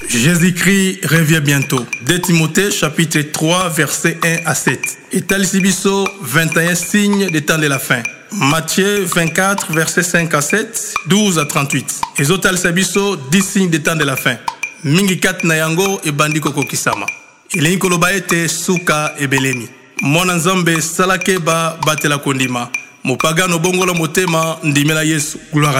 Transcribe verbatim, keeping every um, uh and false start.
Jésus-Christ revient bientôt. deux Timothée chapitre trois versets un à sept. Et Talisibiso vingt et un signes des temps de la fin. Matthieu vingt-quatre versets cinq à sept, douze à trente-huit. Et Talisibiso dix signes des temps de la fin. Mingi kat na yango e bandiko kokisama. Ileni koloba ete suka ebeleni. Mwana nzambe salake ba batela kondima. Mopagano bongola motema ndimela Yesu. Gloire